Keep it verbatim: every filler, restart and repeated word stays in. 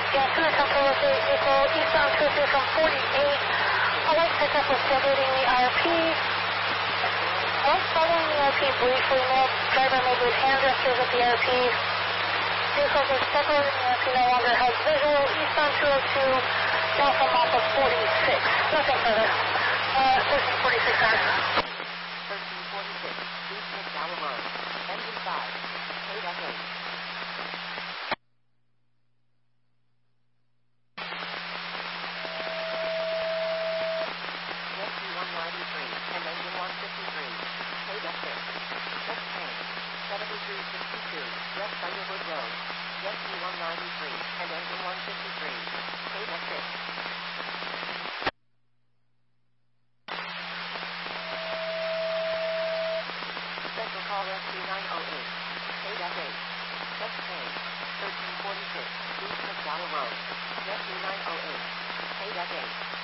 Yeah, two Central with the vehicle eastbound two three from forty-eight. A light pickup was tailgating the I R P. While following the I R P briefly, no driver made with hand gestures at the I R P. Vehicles were separated and the I R P no longer has visual. Eastbound two oh two, now from off of forty-six. Nothing further. Uh, thirteen forty-six, sir. thirteen forty-six, East McDowell Road. Engine five. Paid at eight. one ninety-three and engine one fifty-three. Paid at six. Check change. seventy-three sixty-two, West Underwood Road. Jet one ninety-three and engine one fifty-three. Paid at six. Central call rescue nine oh eight. Paid at eight. Check change. thirteen forty-six, East McDowell Road. Jet nine oh eight. Paid at eight.